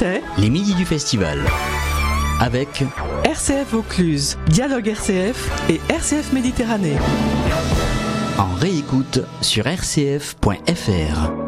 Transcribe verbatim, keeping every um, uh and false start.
C'était les midis du festival avec R C F Vaucluse, Dialogue R C F et R C F Méditerranée. En réécoute sur r c f point f r.